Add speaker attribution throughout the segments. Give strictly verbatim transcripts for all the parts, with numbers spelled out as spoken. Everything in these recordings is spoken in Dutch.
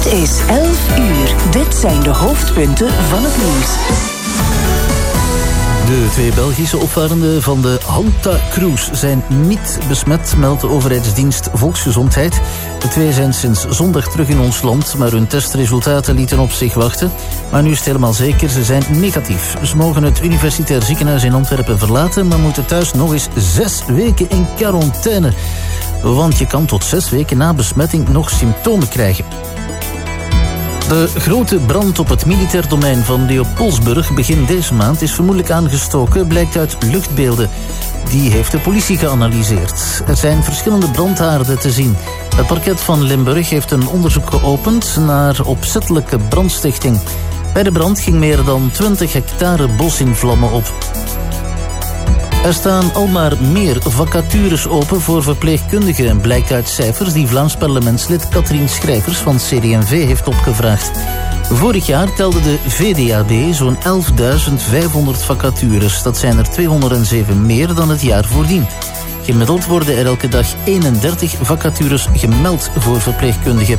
Speaker 1: Het is elf uur. Dit zijn de hoofdpunten van het nieuws.
Speaker 2: De twee Belgische opvarenden van de Hanta Cruise zijn niet besmet, meldt de overheidsdienst Volksgezondheid. De twee zijn sinds zondag terug in ons land, maar hun testresultaten lieten op zich wachten. Maar nu is het helemaal zeker, ze zijn negatief. Ze mogen het universitair ziekenhuis in Antwerpen verlaten, maar moeten thuis nog eens zes weken in quarantaine. Want je kan tot zes weken na besmetting nog symptomen krijgen. De grote brand op het militair domein van Leopoldsburg begin deze maand is vermoedelijk aangestoken, blijkt uit luchtbeelden. Die heeft de politie geanalyseerd. Er zijn verschillende brandhaarden te zien. Het parket van Limburg heeft een onderzoek geopend naar opzettelijke brandstichting. Bij de brand ging meer dan twintig hectare bos in vlammen op. Er staan al maar meer vacatures open voor verpleegkundigen, blijkt uit cijfers die Vlaams parlementslid Katrien Schrijvers van C D en V heeft opgevraagd. Vorig jaar telde de V D A B zo'n elfduizend vijfhonderd vacatures. Dat zijn er tweehonderdzeven meer dan het jaar voordien. Gemiddeld worden er elke dag eenendertig vacatures gemeld voor verpleegkundigen.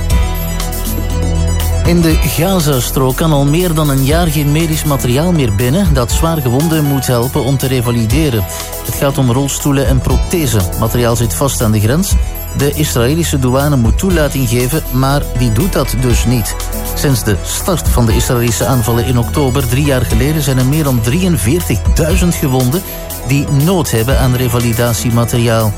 Speaker 2: In de Gazastrook kan al meer dan een jaar geen medisch materiaal meer binnen dat zwaargewonden moet helpen om te revalideren. Het gaat om rolstoelen en prothesen. Materiaal zit vast aan de grens. De Israëlische douane moet toelating geven, maar die doet dat dus niet. Sinds de start van de Israëlische aanvallen in oktober drie jaar geleden zijn er meer dan drieënveertigduizend gewonden die nood hebben aan revalidatiemateriaal.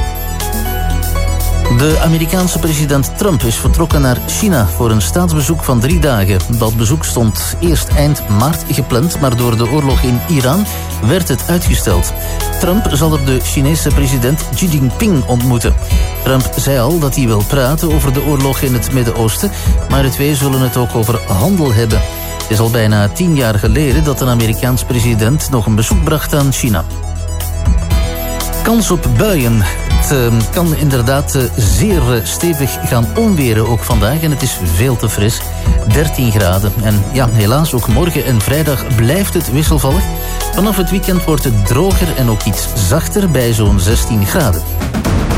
Speaker 2: De Amerikaanse president Trump is vertrokken naar China voor een staatsbezoek van drie dagen. Dat bezoek stond eerst eind maart gepland, maar door de oorlog in Iran werd het uitgesteld. Trump zal er de Chinese president Xi Jinping ontmoeten. Trump zei al dat hij wil praten over de oorlog in het Midden-Oosten, maar de twee zullen het ook over handel hebben. Het is al bijna tien jaar geleden dat een Amerikaans president nog een bezoek bracht aan China. Kans op buien. Het uh, kan inderdaad uh, zeer uh, stevig gaan onweren ook vandaag en het is veel te fris. dertien graden. En ja, helaas ook morgen en vrijdag blijft het wisselvallig. Vanaf het weekend wordt het droger en ook iets zachter bij zo'n zestien graden.